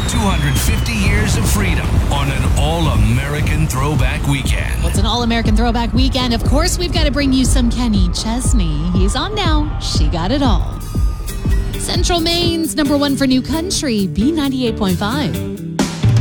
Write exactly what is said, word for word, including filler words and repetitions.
two hundred fifty years of freedom on an all-American throwback weekend. Well, it's an all-American throwback weekend. Of course, we've got to bring you some Kenny Chesney. He's on now. She got it all. Central Maine's number one for new country, B ninety-eight point five.